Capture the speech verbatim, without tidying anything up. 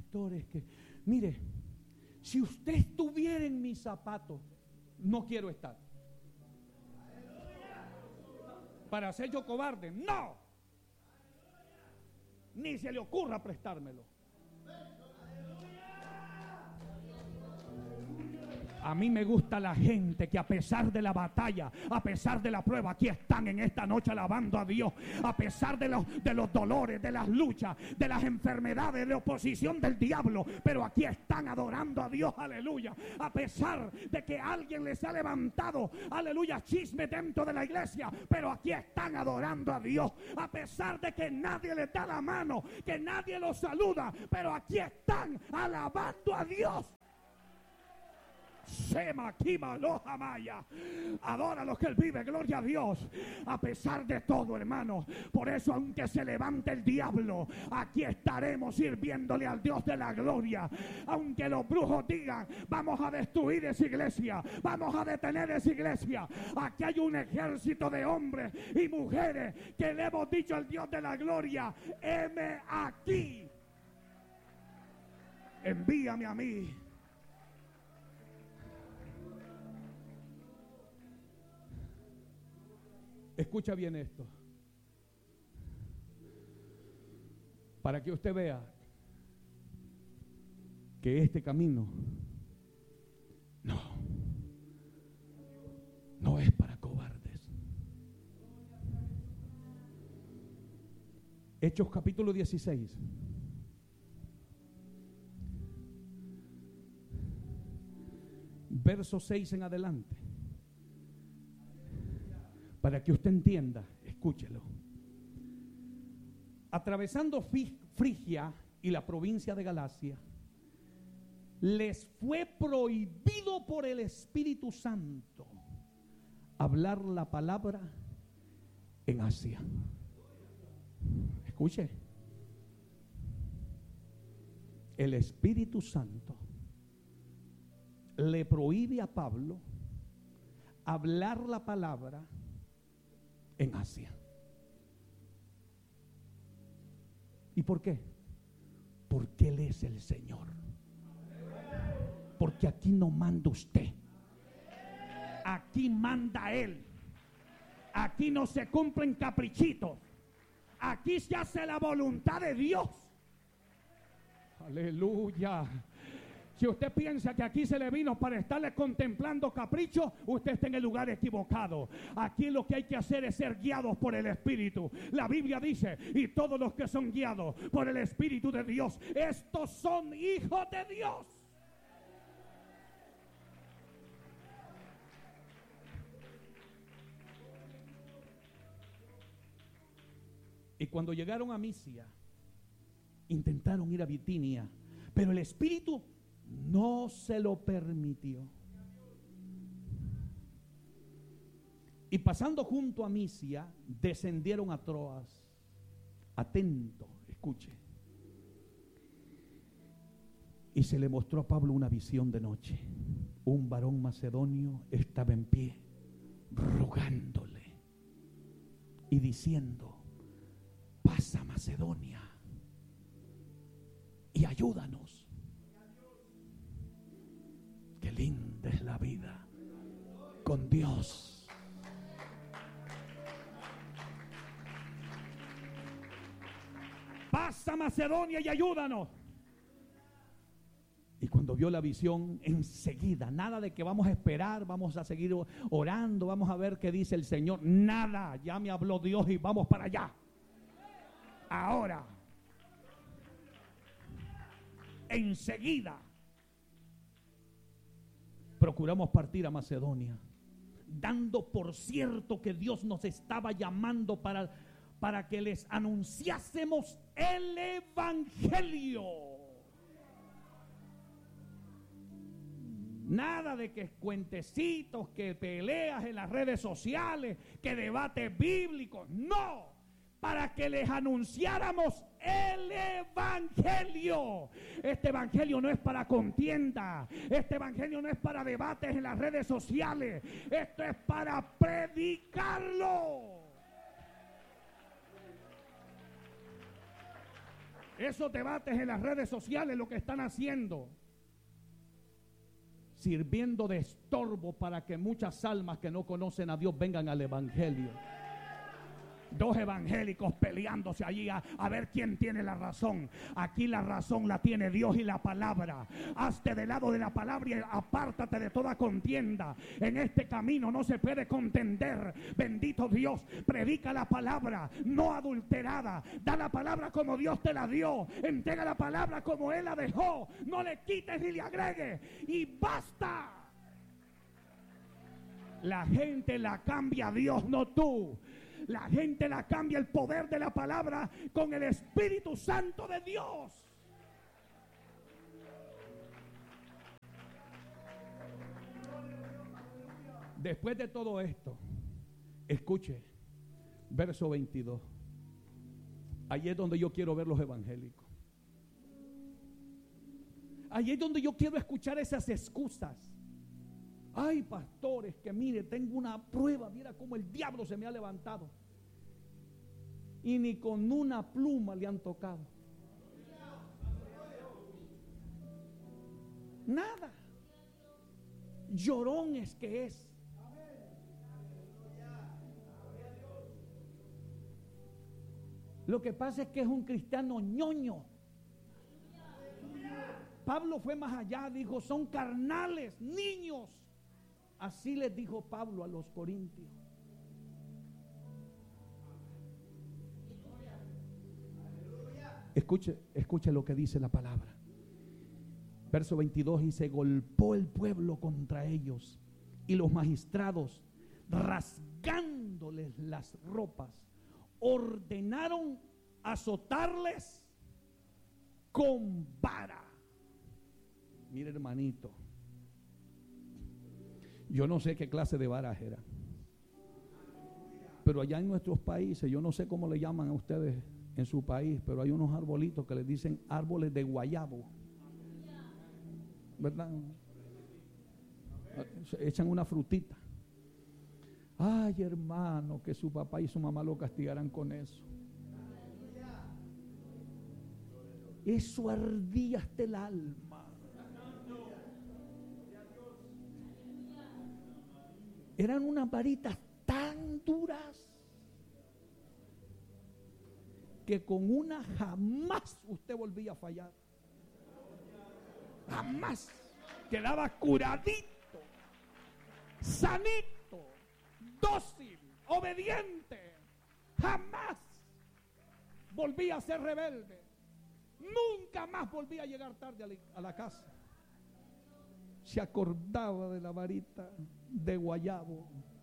pastor, es que, mire, si usted estuviera en mis zapatos, no quiero estar. Para ser yo cobarde, no. Ni se le ocurra prestármelo. A mí me gusta la gente que a pesar de la batalla, a pesar de la prueba, aquí están en esta noche alabando a Dios. A pesar de los, de los dolores, de las luchas, de las enfermedades, de la oposición del diablo, pero aquí están adorando a Dios, aleluya. A pesar de que alguien les ha levantado, aleluya, chisme dentro de la iglesia, pero aquí están adorando a Dios. A pesar de que nadie les da la mano, que nadie los saluda, pero aquí están alabando a Dios. Sema Kima Loja Maya. Adora lo que Él vive, gloria a Dios. A pesar de todo, hermano. Por eso, aunque se levante el diablo, aquí estaremos sirviéndole al Dios de la gloria. Aunque los brujos digan, vamos a destruir esa iglesia, vamos a detener esa iglesia, aquí hay un ejército de hombres y mujeres que le hemos dicho al Dios de la gloria: heme aquí, envíame a mí. Escucha bien esto, para que usted vea que este camino no, no es para cobardes. Hechos capítulo dieciséis. Verso seis en adelante. Para que usted entienda, escúchelo. Atravesando Frigia y la provincia de Galacia, les fue prohibido por el Espíritu Santo hablar la palabra en Asia. Escuche. El Espíritu Santo le prohíbe a Pablo hablar la palabra en Asia. ¿Y por qué? Porque Él es el Señor. Porque aquí no manda usted, aquí manda Él. Aquí no se cumplen caprichitos, aquí se hace la voluntad de Dios. Aleluya. Si usted piensa que aquí se le vino para estarle contemplando capricho, usted está en el lugar equivocado. Aquí lo que hay que hacer es ser guiados por el Espíritu. La Biblia dice, y todos los que son guiados por el Espíritu de Dios, estos son hijos de Dios. Y cuando llegaron a Misia, intentaron ir a Bitinia, pero el Espíritu no se lo permitió. Y pasando junto a Misia, descendieron a Troas. Atento, escuche. Y se le mostró a Pablo una visión de noche. Un varón macedonio estaba en pie, rogándole y diciendo: pasa Macedonia y ayúdanos. Qué linda es la vida con Dios. Pasa Macedonia y ayúdanos. Y cuando vio la visión, enseguida, nada de que vamos a esperar, vamos a seguir orando, vamos a ver qué dice el Señor. Nada, ya me habló Dios y vamos para allá. Ahora, enseguida, procuramos partir a Macedonia, dando por cierto que Dios nos estaba llamando para, para que les anunciásemos el Evangelio. Nada de que cuentecitos, que peleas en las redes sociales, que debates bíblicos. No, para que les anunciáramos el Evangelio. Este Evangelio no es para contienda. Este Evangelio no es para debates en las redes sociales. Esto es para predicarlo. Esos debates en las redes sociales lo que están haciendo, sirviendo de estorbo para que muchas almas que no conocen a Dios vengan al evangelio. Dos evangélicos peleándose allí a, a ver quién tiene la razón. Aquí la razón la tiene Dios y la palabra. Hazte del lado de la palabra y apártate de toda contienda. En este camino no se puede contender. Bendito Dios, predica la palabra no adulterada. Da la palabra como Dios te la dio. Entrega la palabra como Él la dejó. No le quites ni le agregues. Y basta. La gente la cambia a Dios, no tú. La gente la cambia el poder de la palabra con el Espíritu Santo de Dios. Después de todo esto, escuche, verso veintidós. Allí es donde yo quiero ver los evangélicos. Allí es donde yo quiero escuchar esas excusas. Ay, pastores, que mire, tengo una prueba, mira cómo el diablo se me ha levantado. Y ni con una pluma le han tocado. Nada. Llorones que es. Lo que pasa es que es un cristiano ñoño. Pablo fue más allá, dijo, son carnales, niños. Así les dijo Pablo a los corintios. Escuche, escuche lo que dice la palabra. Verso veintidós, y se golpeó el pueblo contra ellos, y los magistrados, rasgándoles las ropas, ordenaron azotarles con vara. Mire, hermanito, yo no sé qué clase de vara era, pero allá en nuestros países, yo no sé cómo le llaman a ustedes en su país, pero hay unos arbolitos que les dicen árboles de guayabo, ¿verdad? Echan una frutita. Ay, hermano, que su papá y su mamá lo castigaran con eso. Eso ardía hasta el alma. Eran unas varitas tan duras que con una jamás usted volvía a fallar. Jamás. Quedaba curadito, sanito, dócil, obediente. Jamás volvía a ser rebelde. Nunca más volvía a llegar tarde a la, a la casa. Se acordaba de la varita de guayabo.